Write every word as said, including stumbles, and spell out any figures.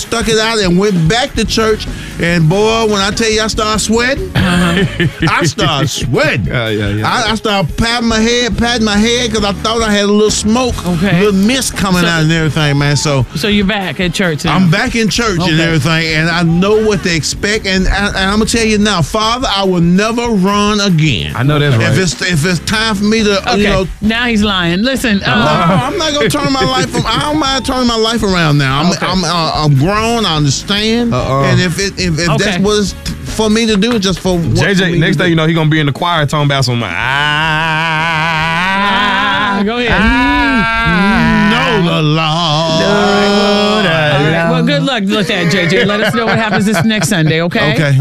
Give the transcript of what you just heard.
stuck it out and went back to church. And boy, when I tell you I started sweating, uh-huh. I started sweating. Yeah, yeah, yeah. I, I started patting my head, patting my head because I thought I had a little smoke, okay. a little mist coming so, out and everything, man. So, so you're back at church now. I'm back in church okay. and everything, and I know what they expect. And, I, and I'm gonna tell you now, Father, I will never run again. I know that's right. If it's if it's time for me to, okay. you know, now he's lying. Listen, uh, no, I'm not gonna turn my life. From, I don't mind turning my life around now. I'm okay. I'm, uh, I'm grown. I understand. Uh-uh. And if it if, if okay. that's what it's for me to do, it's just for J J. For me Next to thing do. you know, he gonna be in the choir talking about some. Ah, ah, go ahead. Ah, know the law. All right. Well, good luck with that, J J. Let us know what happens this next Sunday. Okay. Okay.